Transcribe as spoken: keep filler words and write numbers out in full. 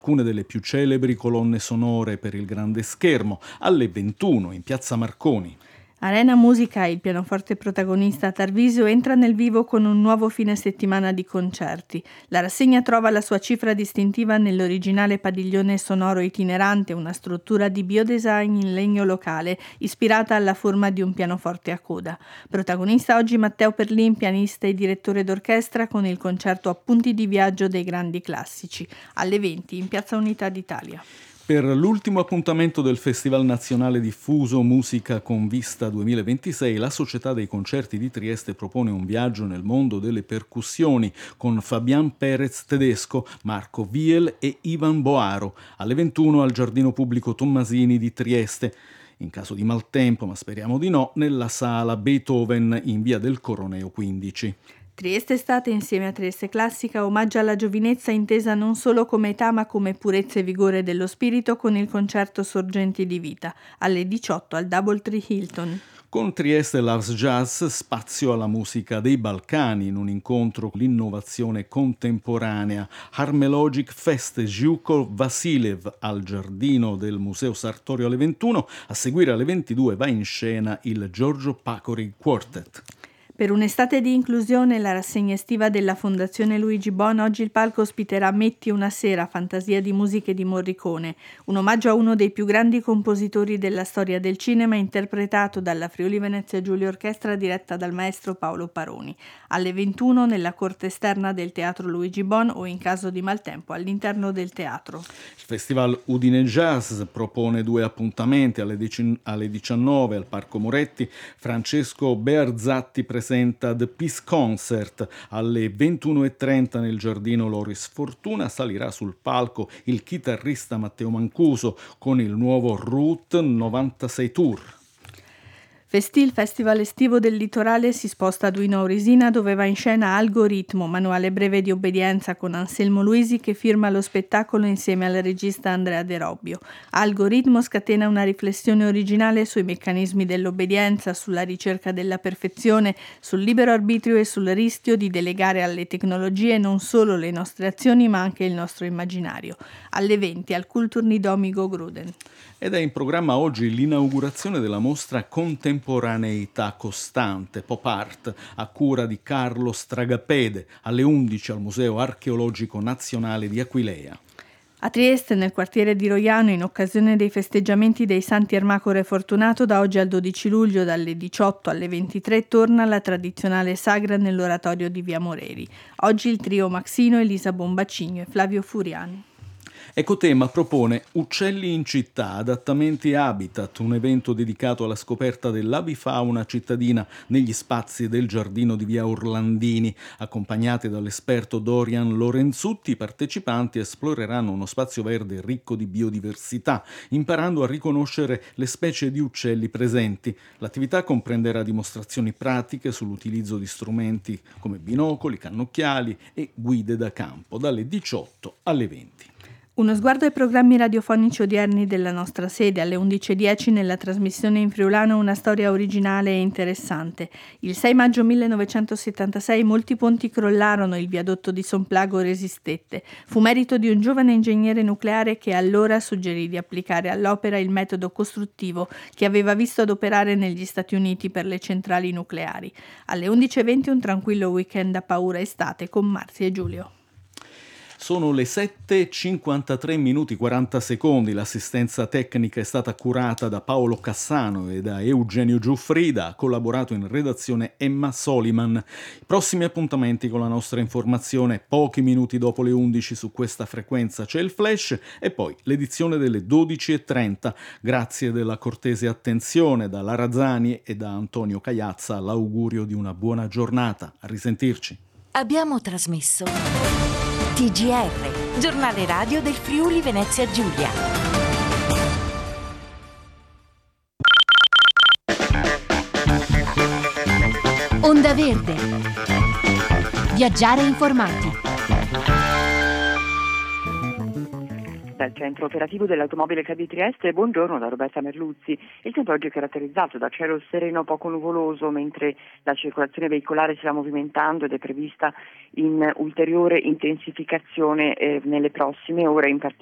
alcune delle più celebri colonne sonore per il grande schermo, alle ventuno in Piazza Marconi. Arena Musica, il pianoforte protagonista a Tarvisio, entra nel vivo con un nuovo fine settimana di concerti. La rassegna trova la sua cifra distintiva nell'originale padiglione sonoro itinerante, una struttura di biodesign in legno locale, ispirata alla forma di un pianoforte a coda. Protagonista oggi Matteo Perlin, pianista e direttore d'orchestra, con il concerto Appunti di viaggio dei grandi classici, alle venti in Piazza Unità d'Italia. Per l'ultimo appuntamento del Festival Nazionale Diffuso Musica con Vista duemilaventisei, la Società dei Concerti di Trieste propone un viaggio nel mondo delle percussioni con Fabian Perez Tedesco, Marco Viel e Ivan Boaro, alle ventuno al Giardino Pubblico Tommasini di Trieste. In caso di maltempo, ma speriamo di no, nella sala Beethoven in via del Coroneo quindici. Trieste Estate insieme a Trieste Classica omaggia alla giovinezza intesa non solo come età ma come purezza e vigore dello spirito con il concerto Sorgenti di Vita, alle diciotto al Doubletree Hilton. Con Trieste Loves Jazz, spazio alla musica dei Balcani in un incontro con l'innovazione contemporanea. Harmelogic Fest Zhuko Vasilev al Giardino del Museo Sartorio alle ventuno, a seguire alle ventidue va in scena il Giorgio Pacori Quartet. Per un'estate di inclusione, la rassegna estiva della Fondazione Luigi Bon, oggi il palco ospiterà Metti una sera, fantasia di musiche di Morricone, un omaggio a uno dei più grandi compositori della storia del cinema, interpretato dalla Friuli Venezia Giulia Orchestra diretta dal maestro Paolo Paroni, alle ventuno nella corte esterna del Teatro Luigi Bon o in caso di maltempo all'interno del teatro. Il Festival Udine Jazz propone due appuntamenti alle, dici- alle diciannove al Parco Moretti. Francesco Bearzatti presenta The Peace Concert, alle ventuno e trenta nel Giardino Loris Fortuna salirà sul palco il chitarrista Matteo Mancuso con il nuovo Route novantasei Tour. Festil, Festival estivo del litorale, si sposta a Duino Aurisina, dove va in scena Algoritmo, manuale breve di obbedienza con Anselmo Luisi che firma lo spettacolo insieme al regista Andrea De Robbio. Algoritmo scatena una riflessione originale sui meccanismi dell'obbedienza, sulla ricerca della perfezione, sul libero arbitrio e sul rischio di delegare alle tecnologie non solo le nostre azioni ma anche il nostro immaginario. Alle venti al Kulturnidomigo Gruden. Ed è in programma oggi l'inaugurazione della mostra Contemporaneità Costante, Pop Art, a cura di Carlo Stragapede, alle undici al Museo Archeologico Nazionale di Aquileia. A Trieste, nel quartiere di Roiano, in occasione dei festeggiamenti dei Santi Ermacore e Fortunato, da oggi al dodici luglio, dalle diciotto alle ventitré, torna la tradizionale sagra nell'oratorio di Via Moreri. Oggi il trio Maxino, Elisa Bombacigno e Flavio Furiani. Ecotema propone Uccelli in città, adattamenti habitat, un evento dedicato alla scoperta dell'avifauna cittadina negli spazi del giardino di via Orlandini. Accompagnati dall'esperto Dorian Lorenzutti, i partecipanti esploreranno uno spazio verde ricco di biodiversità, imparando a riconoscere le specie di uccelli presenti. L'attività comprenderà dimostrazioni pratiche sull'utilizzo di strumenti come binocoli, cannocchiali e guide da campo, dalle diciotto alle venti. Uno sguardo ai programmi radiofonici odierni della nostra sede. Alle undici e dieci nella trasmissione in friulano una storia originale e interessante. Il sei maggio millenovecentosettantasei molti ponti crollarono, il viadotto di Son Plago resistette. Fu merito di un giovane ingegnere nucleare che allora suggerì di applicare all'opera il metodo costruttivo che aveva visto adoperare negli Stati Uniti per le centrali nucleari. Alle undici e venti un tranquillo weekend a paura estate con Marzia e Giulio. Sono le sette e cinquantatré minuti quaranta secondi, l'assistenza tecnica è stata curata da Paolo Cassano e da Eugenio Giuffrida, ha collaborato in redazione Emma Soliman. I prossimi appuntamenti con la nostra informazione, pochi minuti dopo le undici su questa frequenza c'è il flash e poi l'edizione delle dodici e trenta. Grazie della cortese attenzione da Lara Zani e da Antonio Cagliazza, l'augurio di una buona giornata. A risentirci. Abbiamo trasmesso T G R, giornale radio del Friuli Venezia Giulia. Onda Verde. Viaggiare informati. Dal centro operativo dell'automobile C A D Trieste, buongiorno da Roberta Merluzzi. Il tempo oggi è caratterizzato da cielo sereno poco nuvoloso, mentre la circolazione veicolare si va movimentando ed è prevista in ulteriore intensificazione eh, nelle prossime ore, in particolare